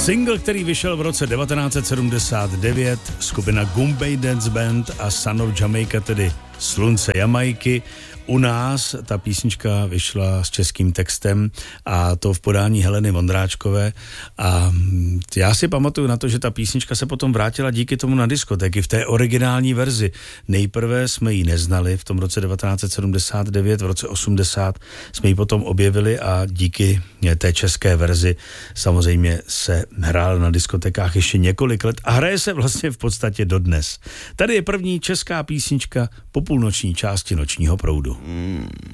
Single, který vyšel v roce 1979, skupina Goombay Dance Band a Son of Jamaica, tedy Slunce Jamajky. U nás ta písnička vyšla s českým textem a to v podání Heleny Vondráčkové a já si pamatuju na to, že ta písnička se potom vrátila díky tomu na diskotéky v té originální verzi. Nejprve jsme ji neznali v tom roce 1979, v roce 80 jsme ji potom objevili a díky té české verzi samozřejmě se hrála na diskotékách ještě několik let a hraje se vlastně v podstatě dodnes. Tady je první česká písnička po půlnoční části Nočního proudu.